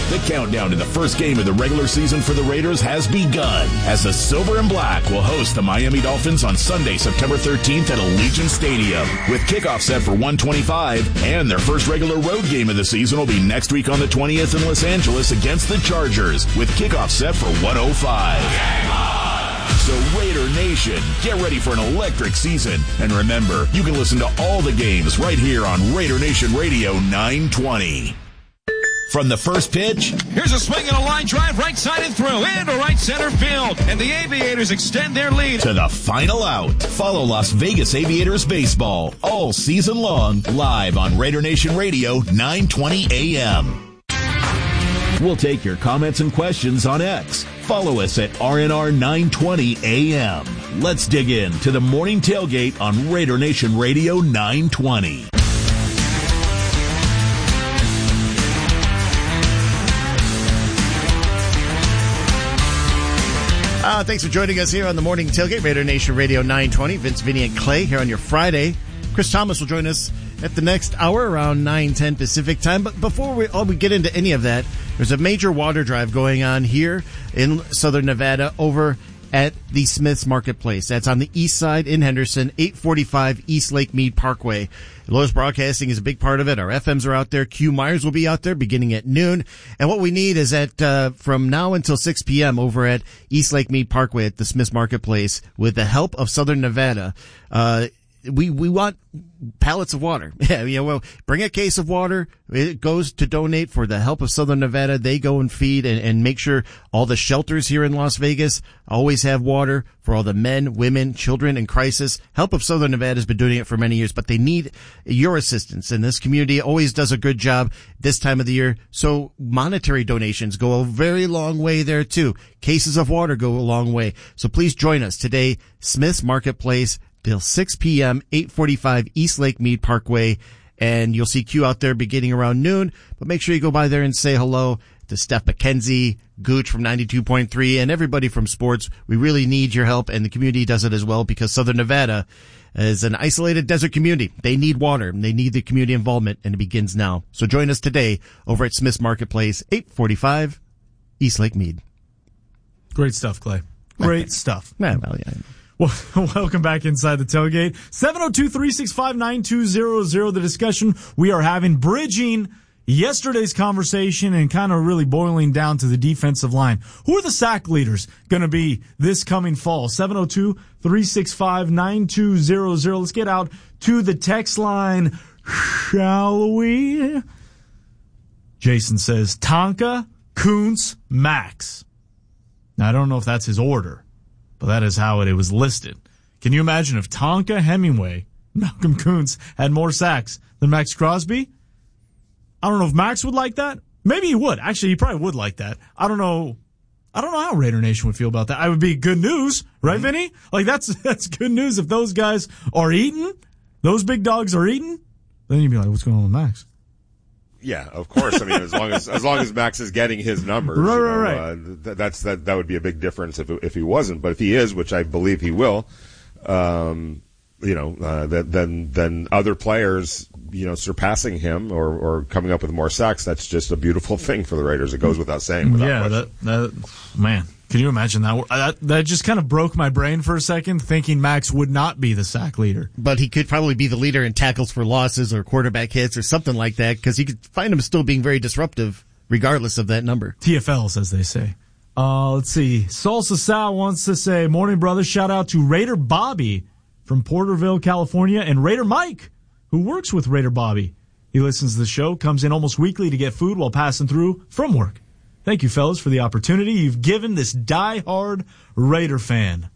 The countdown to the first game of the regular season for the Raiders has begun as the Silver and Black will host the Miami Dolphins on Sunday, September 13th at Allegiant Stadium. With kickoff set for 1:25, and their first regular road game of the season will be next week on the 20th in Los Angeles against the Chargers, with kickoff set for 1:05. Game on! So Raider Nation, get ready for an electric season. And remember, you can listen to all the games right here on Raider Nation Radio 920. From the first pitch, here's a swing and a line drive right side and through into right center field, and the Aviators extend their lead to the final out. Follow Las Vegas Aviators baseball all season long, live on Raider Nation Radio 920 AM. We'll take your comments and questions on X. Follow us at RNR 920 AM. Let's dig in to the morning tailgate on Raider Nation Radio 920. Thanks for joining us here on the Morning Tailgate, Raider Nation Radio 920. Vince, Vinny, and Clay here on your Friday. Chris Thomas will join us at the next hour around 9:10 Pacific time. But before we get into any of that, there's a major water drive going on here in Southern Nevada over at the Smith's Marketplace. That's on the east side in Henderson, 845 East Lake Mead Parkway. Lowe's Broadcasting is a big part of it. Our FMs are out there. Q Myers will be out there beginning at noon. And what we need is at from now until 6 p.m. over at East Lake Mead Parkway at the Smith's Marketplace, with the help of Southern Nevada, we want pallets of water. Yeah, well, bring a case of water. It goes to donate for the help of Southern Nevada. They go and feed and make sure all the shelters here in Las Vegas always have water for all the men, women, children in crisis. Help of Southern Nevada has been doing it for many years, but they need your assistance. And this community always does a good job this time of the year. So monetary donations go a very long way there too. Cases of water go a long way. So please join us today, Smith's Marketplace, till 6 p.m., 845 East Lake Mead Parkway, and you'll see Q out there beginning around noon. But make sure you go by there and say hello to Steph McKenzie, Gooch from 92.3, and everybody from sports. We really need your help, and the community does it as well, because Southern Nevada is an isolated desert community. They need water, and they need the community involvement, and it begins now. So join us today over at Smith's Marketplace, 845 East Lake Mead. Great stuff, Clay. Great stuff. Well, yeah. Well, welcome back inside the tailgate. 702-365-9200. The discussion we are having, bridging yesterday's conversation and kind of really boiling down to the defensive line. Who are the sack leaders going to be this coming fall? 702-365-9200. Let's get out to the text line, shall we? Jason says Tonka, Kuntz, Max. Now, I don't know if that's his order, but that is how it was listed. Can you imagine if Tonka, Hemingway, Malcolm Kuntz had more sacks than Max Crosby? I don't know if Max would like that. Maybe he would. Actually, he probably would like that. I don't know how Raider Nation would feel about that. I would be good news, right, Vinny? Like that's good news if those guys are eating, those big dogs are eating. Then you'd be like, what's going on with Max? Yeah, of course. I mean, as long as Max is getting his numbers, right. That would be a big difference if he wasn't. But if he is, which I believe he will, then other players, surpassing him or coming up with more sacks, that's just a beautiful thing for the Raiders. It goes without saying. That man. Can you imagine that? That just kind of broke my brain for a second, thinking Max would not be the sack leader. But he could probably be the leader in tackles for losses or quarterback hits or something like that, because you could find him still being very disruptive regardless of that number. TFLs, as they say. Let's see. Salsa Sal wants to say, morning, brothers. Shout out to Raider Bobby from Porterville, California, and Raider Mike, who works with Raider Bobby. He listens to the show, comes in almost weekly to get food while passing through from work. Thank you, fellas, for the opportunity you've given this diehard Raider fan.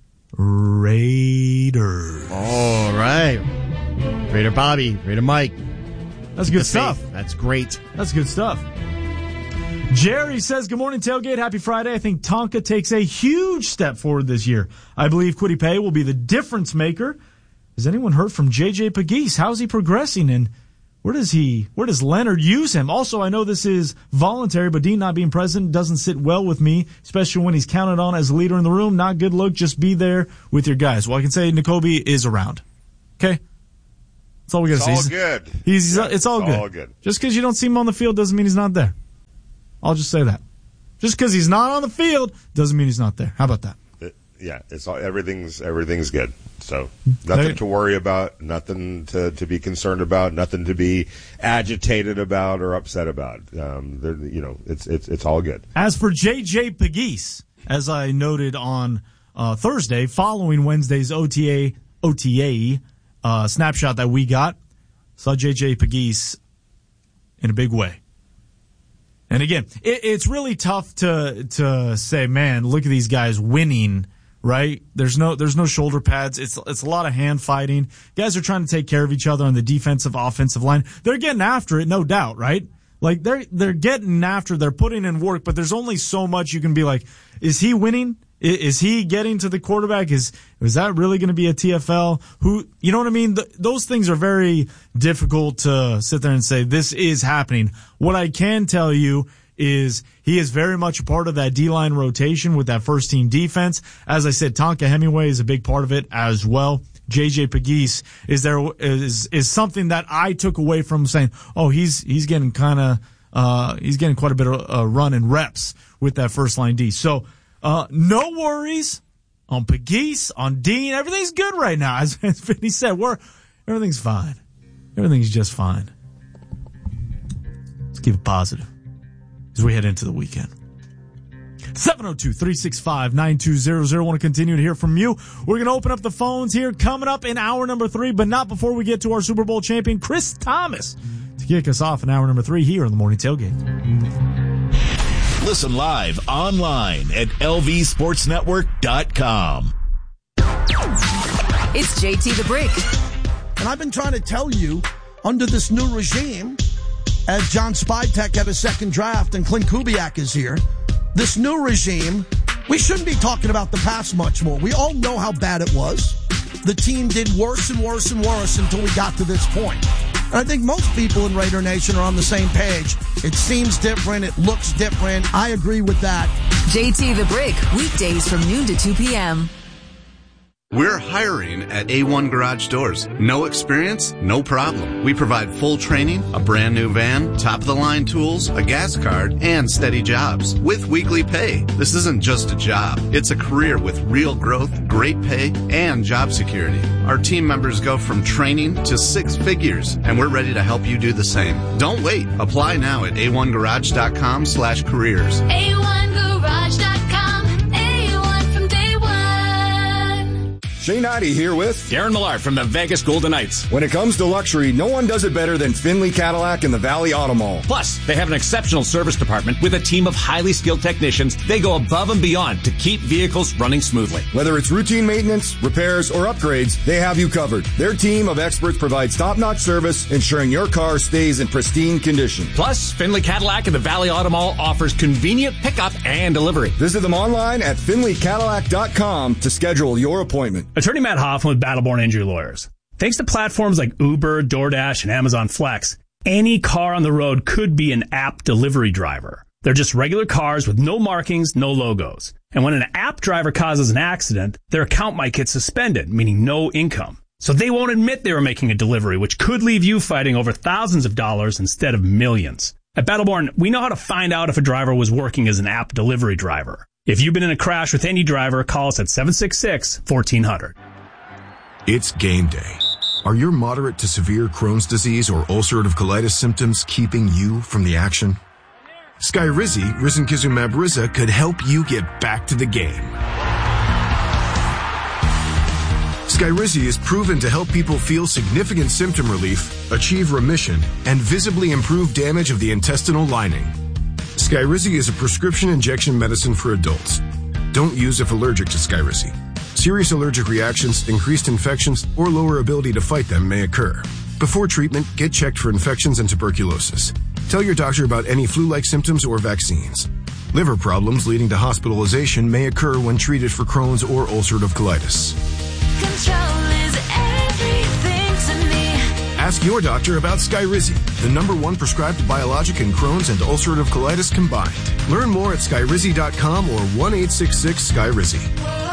Raider. All right. Raider Bobby, Raider Mike. That's good stuff. That's great. That's good stuff. Jerry says, good morning, Tailgate. Happy Friday. I think Tonka takes a huge step forward this year. I believe Kwity Paye will be the difference maker. Has anyone heard from J.J. Pegues? How's he progressing, and where does Leonard use him? Also, I know this is voluntary, but Dean not being present doesn't sit well with me, especially when he's counted on as a leader in the room. Not good look. Just be there with your guys. Well, I can say Nakobe is around. Okay? That's all we got to say. It's all good. It's all good. Just because you don't see him on the field doesn't mean he's not there. I'll just say that. Just because he's not on the field doesn't mean he's not there. How about that? Everything's good. So nothing to worry about, nothing to be concerned about, nothing to be agitated about or upset about. It's all good. As for J.J. Pegues, as I noted on Thursday, following Wednesday's OTA snapshot that we got, saw J.J. Pegues in a big way. And again, it's really tough to say, man, look at these guys winning. Right? There's no shoulder pads. It's a lot of hand fighting. Guys are trying to take care of each other on the defensive, offensive line. They're getting after it, no doubt, right? Like they're getting after, they're putting in work, but there's only so much you can be like, is he winning? Is he getting to the quarterback? Is that really going to be a TFL? You know what I mean? Those things are very difficult to sit there and say, this is happening. What I can tell you is he is very much a part of that D-line rotation with that first-team defense. As I said, Tonka Hemingway is a big part of it as well. J.J. Pegues is something that I took away from saying, oh, he's getting quite a bit of run and reps with that first-line D. So no worries on Pegues, on Dean. Everything's good right now. As Vinny said, everything's fine. Everything's just fine. Let's keep it positive as we head into the weekend. 702-365-9200. Want to continue to hear from you. We're going to open up the phones here coming up in hour number 3, but not before we get to our Super Bowl champion, Chris Thomas, to kick us off in hour number 3 here on the Morning Tailgate. Listen live online at lvsportsnetwork.com. It's JT the Brick. And I've been trying to tell you, under this new regime, as John Spytek had a second draft and Clint Kubiak is here, this new regime, we shouldn't be talking about the past much more. We all know how bad it was. The team did worse and worse and worse until we got to this point. And I think most people in Raider Nation are on the same page. It seems different. It looks different. I agree with that. JT the Brick, weekdays from noon to 2 p.m. We're hiring at A1 Garage Doors. No experience? No problem. We provide full training, a brand new van, top-of-the-line tools, a gas card, and steady jobs with weekly pay. This isn't just a job. It's a career with real growth, great pay, and job security. Our team members go from training to 6 figures, and we're ready to help you do the same. Don't wait. Apply now at a1garage.com/careers. A1garage.com. A1 from day one. Shane Ivey here with Darren Millard from the Vegas Golden Knights. When it comes to luxury, no one does it better than Finley Cadillac and the Valley Auto Mall. Plus, they have an exceptional service department with a team of highly skilled technicians. They go above and beyond to keep vehicles running smoothly. Whether it's routine maintenance, repairs, or upgrades, they have you covered. Their team of experts provides top-notch service, ensuring your car stays in pristine condition. Plus, Finley Cadillac and the Valley Auto Mall offers convenient pickup and delivery. Visit them online at finleycadillac.com to schedule your appointment. Attorney Matt Hoffman with Battleborn Injury Lawyers. Thanks to platforms like Uber, DoorDash, and Amazon Flex, any car on the road could be an app delivery driver. They're just regular cars with no markings, no logos. And when an app driver causes an accident, their account might get suspended, meaning no income. So they won't admit they were making a delivery, which could leave you fighting over thousands of dollars instead of millions. At Battleborn, we know how to find out if a driver was working as an app delivery driver. If you've been in a crash with any driver, call us at 766-1400. It's game day. Are your moderate to severe Crohn's disease or ulcerative colitis symptoms keeping you from the action? Skyrizi, risankizumab Riza, could help you get back to the game. Skyrizi is proven to help people feel significant symptom relief, achieve remission, and visibly improve damage of the intestinal lining. Skyrizi is a prescription injection medicine for adults. Don't use if allergic to Skyrizi. Serious allergic reactions, increased infections, or lower ability to fight them may occur. Before treatment, get checked for infections and tuberculosis. Tell your doctor about any flu-like symptoms or vaccines. Liver problems leading to hospitalization may occur when treated for Crohn's or ulcerative colitis. Control is everything to me. Ask your doctor about Skyrizi, the #1 prescribed biologic in Crohn's and ulcerative colitis combined. Learn more at skyrizi.com or 1-866-SKYRIZI.